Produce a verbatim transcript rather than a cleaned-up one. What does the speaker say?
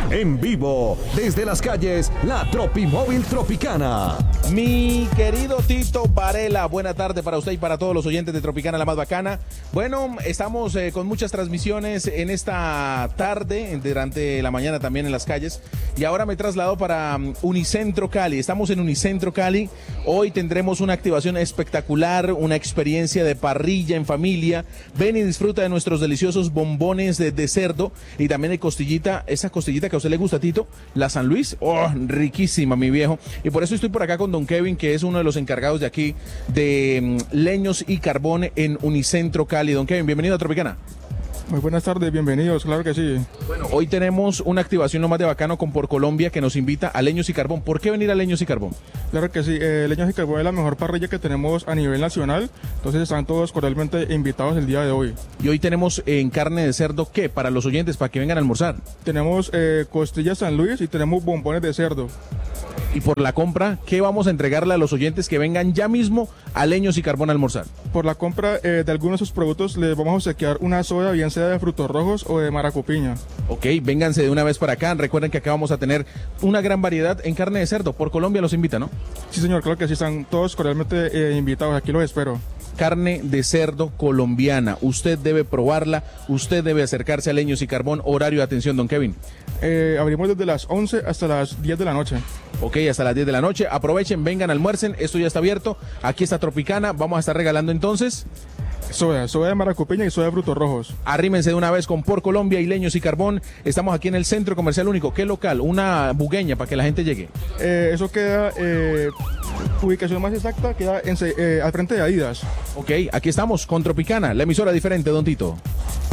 En vivo, desde las calles, la Tropimóvil Tropicana. Mi querido Tito Varela, buena tarde para usted y para todos los oyentes de Tropicana, la más bacana. Bueno, estamos eh, con muchas transmisiones en esta tarde, durante la mañana también en las calles. Y ahora me traslado para um, Unicentro Cali. Estamos en Unicentro Cali. Hoy tendremos una activación espectacular, una experiencia de parrilla en familia. Ven y disfruta de nuestros deliciosos bombones de, de cerdo y también de costillita, esa costillita que a usted le gusta, Tito, la San Luis. Oh, riquísima, mi viejo. Y por eso estoy por acá con don Kevin, que es uno de los encargados de aquí de um, leños y carbón en Unicentro Cali. Don Kevin, bienvenido a Tropicana. Muy buenas tardes, bienvenidos, claro que sí. Bueno, hoy tenemos una activación lo más de bacano con Por Colombia que nos invita a Leños y Carbón. ¿Por qué venir a Leños y Carbón? Claro que sí, eh, Leños y Carbón es la mejor parrilla que tenemos a nivel nacional, entonces están todos cordialmente invitados el día de hoy. Y hoy tenemos en carne de cerdo, ¿qué? Para los oyentes, para que vengan a almorzar. Tenemos eh, costillas San Luis y tenemos bombones de cerdo. Y por la compra, ¿qué vamos a entregarle a los oyentes que vengan ya mismo a Leños y Carbón a almorzar? Por la compra eh, de algunos de sus productos les vamos a obsequiar una soda, bien sea de frutos rojos o de maracupiña. Ok, vénganse de una vez para acá. Recuerden que acá vamos a tener una gran variedad en carne de cerdo. Por Colombia los invita, ¿no? Sí, señor, claro que sí, están todos cordialmente eh, invitados, aquí los espero. Carne de cerdo colombiana. Usted debe probarla, usted debe acercarse a Leños y Carbón. Horario de atención, don Kevin. Eh, abrimos desde las once hasta las diez de la noche. Ok, hasta las diez de la noche. Aprovechen, vengan, almuercen. Esto ya está abierto. Aquí está Tropicana. Vamos a estar regalando entonces Soda, soda de maracupiña y soda de frutos rojos. Arrímense de una vez con Por Colombia y Leños y Carbón. Estamos aquí en el Centro Comercial Único. ¿Qué local? Una bugueña para que la gente llegue. Eh, eso queda, eh, ubicación más exacta, queda en, eh, al frente de Adidas. Ok, aquí estamos con Tropicana, la emisora diferente, don Tito.